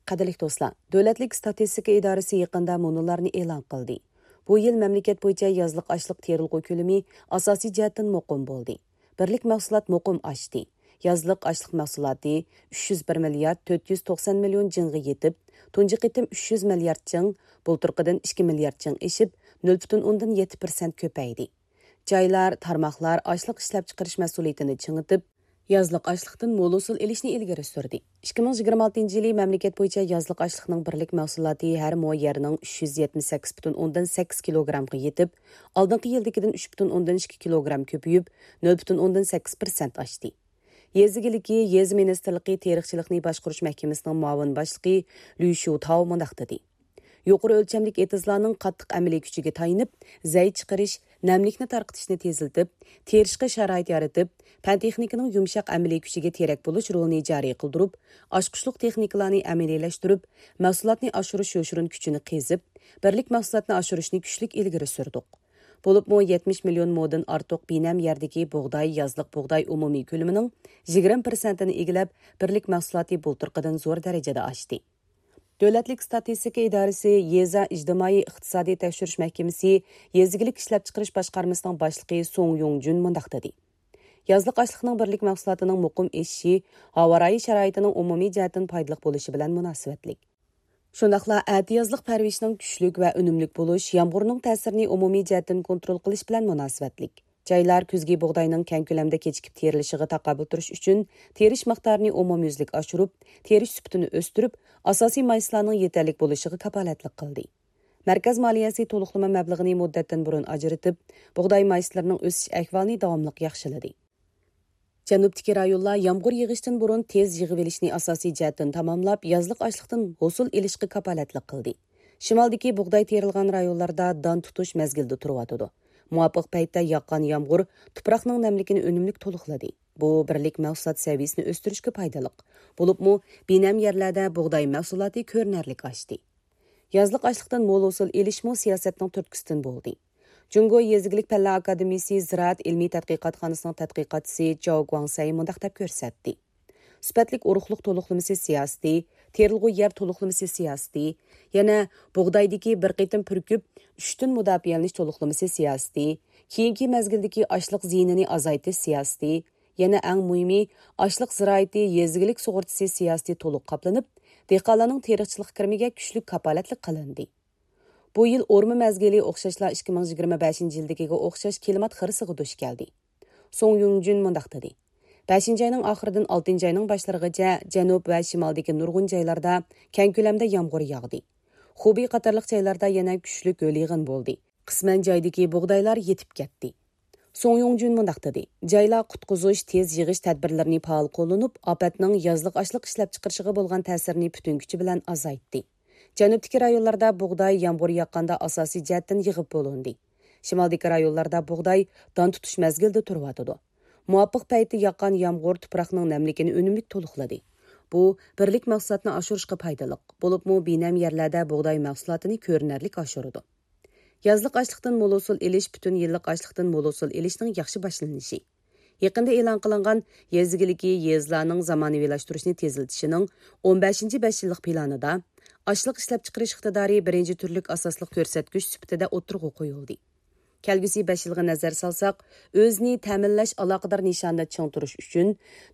Qadirlik do'stlar, Davlatlik statistika idorasi yaqinda munolarni e'lon qildi. Bu yil mamlakat bo'yicha yozliq ochliq terilg'u ko'lami asosiy jihatdan muqim bo'ldi. Birlik mahsulot muqim oshdi. Yozliq ochliq mahsuloti 301 milliard 490 million jingga yetib, tunji qitim 300 milliard jing, bulturqidan 2 milliard jing eshib, 0,7% ko'paydi. Joylar, tarmoqlar ochliq ishlab chiqarish mas'uliyatini chingitib, Yazlıq açlıqdan mo'l usul elishni ilgari surdi. 2026 yili mamlakat bo'yicha yazlıq açlıqning birlik mahsuloti har mo yerning 378,8 kilogramga yetib, oldingi yildagidan 3,2 kilogram ko'payib, 0,8% oshdi. Yezigiligi Yez ministerligi terixchilikni boshqarish mahkamasining muavin boshlig'i Lu Shutao mundaq dedi. Yuqori o'lchamlik etizlarning qattiq amaliy kuchiga tayinib, zay chiqarish, namlikni tarqitishni teziltib, terishga sharoit yaratib, pan texnikaning yumshoq amaliy kuchiga terak bo'lish rolini joriy qildirib, oshqushliq texnikalarni amaliylashtirib, mahsulotni oshirish yo'shirin kuchini qezib, birlik mahsulotni oshirishni kuchlik ilgari surdik. Bo'libmi 70 million modan ortiq binam yerdagi bug'doy, yozliq bug'doy umumiy ko'lamining 20%ni egallab, birlik mahsuloti bulturqidan zo'r darajada oshdi. Davlatlik statistika idorasi Yeza ijtimoiy iqtisodiy tekshirish mahkamasi yezigilik ishlab chiqarish boshqarmasining boshlig'i Song Yongjun mundaq dedi. Yozliq ochliqning birlik mahsulotining muqim eshishi havoyi sharoitining umumiy jihatdan foydali bo'lishi bilan munosabatlik. Shundaqla yozliq parvishning kuchlik va unumlik bo'lish, yomg'irning ta'sirini umumiy jihatdan kontrol qilish bilan munosabatlik. Joylar kuzgi bug'doyning keng ko'lamda kechikib terilishiga taqobil turish uchun terish miqdorini umumyuzlik oshirib, terish sifatini o'stirib, asosiy mahsulotlarning yetarli bo'lishiga kapolatlik qildi. Markaz moliyasi to'liqlama mablag'ini muddatdan burun ajratib, bug'doy mahsulotlarining o'sish ahvolini davomli yaxshiladi. Janubdagi rayonlar yomg'ir yig'ishdan burun tez yig'ib olishni asosiy jihatdan tamomlab, yozliq ochliqdan hosil olishga kapolatlik qildi. Shimoldagi bug'doy terilgan rayonlarda don tutish mezgilda turibdi. Muvafiq paytda yoqqan yomg'ir tuproqning namligini unumlik to'liqladi. Bu birlik mahsulot saviyasini o'stirishga foydali. Bo'libmi, binam yerlarda bug'doy mahsuloti ko'rinarli oshdi. Yozliq ochliqdan mo'l usul elishmo siyosatning turtkisidan bo'ldi. Jungo Yezigilik Palla Akademiyasi Ziraat ilmiy tadqiqotxonasining tadqiqotchisi Zhao Guangsai mundaq deb ko'rsatdi. Sifatlik urug'liq to'liqlamasi siyosati, terilg'u yer to'liqlamasi siyosati, yana bug'doydagi bir qitim purkib, 3 tun mudofialanish to'liqlamasi siyosati, keyingi mazgildagi ochliq ziyinini azaytish siyosati, yana eng muhimi ochliq ziroati yezigilik sug'urtasi siyosati to'liq qoplanib, dehqonlarning terixchilik kirimiga kuchli kapolatlik qilindi. Bu yil o'rma mazgili o'xshashlar 2025-yildagiga o'xshash klimat xirisiga duch keldi. Song Yongjun mundaq dedi. 5-oyning oxiridan 6-oyning boshlarigacha janub va shimoldagi nurg'un joylarda keng ko'lamda yomg'ir yog'di. Xubiy qatorliq joylarda yana kuchli ko'l yig'in bo'ldi. Qisman joydagi bug'doylar yetib ketdi. Song Yongjun mundaq dedi. Joylar qutqizish, tez yig'ish tadbirlarini faol qo'llanib, ofatning yozliq ochliq ishlab chiqarishiga bo'lgan ta'sirini butun kuchi bilan azaytdi. Janubdagi rayonlarda bug'doy yomg'ir yoqqanda asosiy jihatdan yig'ib bo'lindi. Shimoldagi rayonlarda bug'doy don tutish mezgilda turibdi. Muvafiq payti yoqqan yomg'ir tuproqning namligini unumli to'liqladi. Bu birlik mahsulotni oshirishga foydali. Bo'libmi, binam yerlarda bug'doy mahsulotini ko'rinarli oshiradi. Yozliq ochliqdan mo'l usul elish butun yillik ochliqdan mo'l usul elishning yaxshi boshlanishi. Yaqinda e'lon qilingan yezigiligi yezlarning zamonaviylashtirishni teziltishining 15-5 yillik planida ochliq ishlab chiqarish iqtidori birinchi turlik asosliq ko'rsatkich sifatida o'tirg'i qo'yildi. Kelgusi 5 yilga nazar solsak, o'zni ta'minlash aloqador nishonda ching turish uchun